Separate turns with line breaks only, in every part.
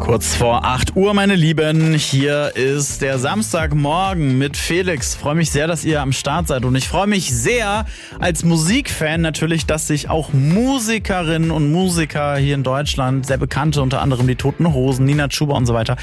Kurz vor 8 Uhr, meine Lieben, hier ist der Samstagmorgen mit Felix. Freue mich sehr, dass ihr am Start seid und ich freue mich sehr als Musikfan natürlich, dass sich auch Musikerinnen und Musiker hier in Deutschland, sehr bekannte, unter anderem die Toten Hosen, Nina Chuba und so weiter,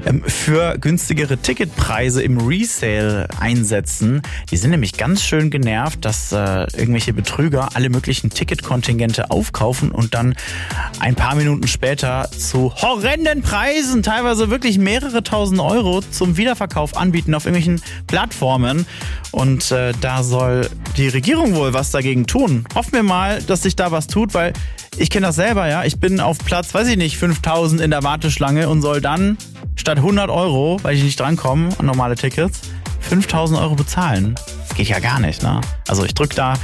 für günstigere Ticketpreise im Resale einsetzen. Die sind nämlich ganz schön genervt, dass irgendwelche Betrüger alle möglichen Ticketkontingente aufkaufen und dann ein paar Minuten später zu horrenden Preisen, teilweise wirklich mehrere tausend Euro zum Wiederverkauf anbieten auf irgendwelchen Plattformen. Und da soll die Regierung wohl was dagegen tun. Hoffen wir mal, dass sich da was tut, weil ich kenne das selber, ja. Ich bin auf Platz, 5000 in der Warteschlange und soll dann statt 100 Euro, weil ich nicht drankomme an normale Tickets, 5000 Euro bezahlen. Das geht ja gar nicht, ne? Also ich drücke da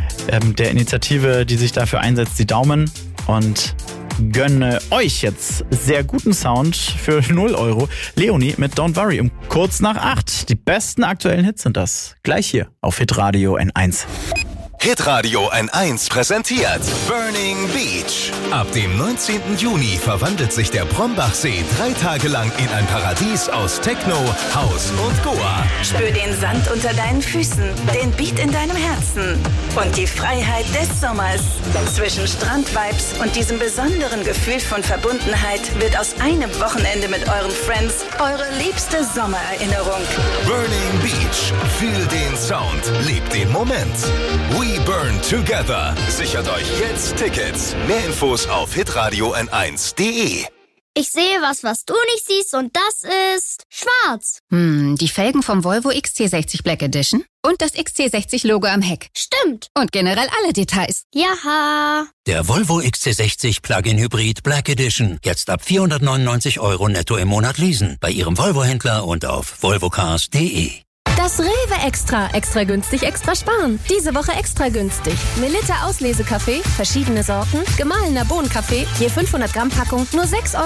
der Initiative, die sich dafür einsetzt, die Daumen und gönne euch jetzt sehr guten Sound für 0 Euro. Leonie mit Don't Worry um kurz nach 8. Die besten aktuellen Hits sind das. Gleich hier auf Hitradio N1.
Hitradio N1 präsentiert Burning Beach. Ab dem 19. Juni verwandelt sich der Brombachsee 3 Tage lang in ein Paradies aus Techno, House und Goa.
Spür den Sand unter deinen Füßen, den Beat in deinem Herzen und die Freiheit des Sommers. Zwischen Strandvibes und diesem besonderen Gefühl von Verbundenheit wird aus einem Wochenende mit euren Friends eure liebste Sommererinnerung.
Burning Beach. Fühl den Sound. Lebt den Moment. We burn together. Sichert euch jetzt Tickets. Mehr Infos auf hitradio n1.de.
Ich sehe was du nicht siehst und das ist schwarz.
Die Felgen vom Volvo XC60 Black Edition und das XC60-Logo am Heck.
Stimmt.
Und generell alle Details.
Jaha.
Der Volvo XC60 Plug-in Hybrid Black Edition. Jetzt ab 499 € netto im Monat leasen. Bei Ihrem Volvo-Händler und auf volvocars.de.
Das Rewe Extra. Extra günstig, extra sparen. Diese Woche extra günstig. Melitta Auslesekaffee, verschiedene Sorten, gemahlener Bohnenkaffee, je 500 Gramm Packung, nur 6,49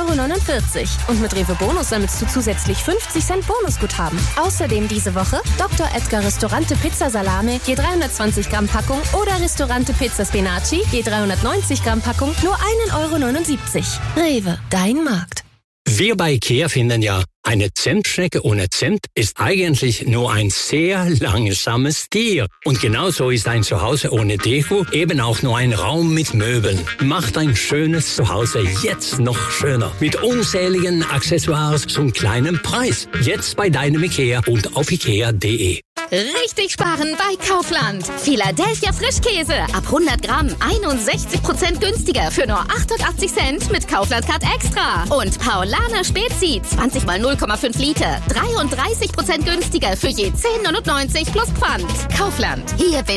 €. Und mit Rewe Bonus sammelst du zusätzlich 50 Cent Bonusguthaben. Außerdem diese Woche Dr. Edgar Ristorante Pizza Salame, je 320 Gramm Packung oder Ristorante Pizza Spinaci, je 390 Gramm Packung, nur 1,79 €. Rewe, dein Markt.
Wir bei IKEA finden ja, eine Zimtschnecke ohne Zimt ist eigentlich nur ein sehr langsames Tier. Und genauso ist ein Zuhause ohne Deko eben auch nur ein Raum mit Möbeln. Macht ein schönes Zuhause jetzt noch schöner. Mit unzähligen Accessoires zum kleinen Preis. Jetzt bei deinem IKEA und auf ikea.de.
Richtig sparen bei Kaufland. Philadelphia Frischkäse. Ab 100 Gramm 61% günstiger für nur 88 Cent mit Kaufland-Card Extra. Und Paulaner Spezi 20 mal 0,5 Liter. 33% günstiger für je 10,99 plus Pfand. Kaufland. Hier bin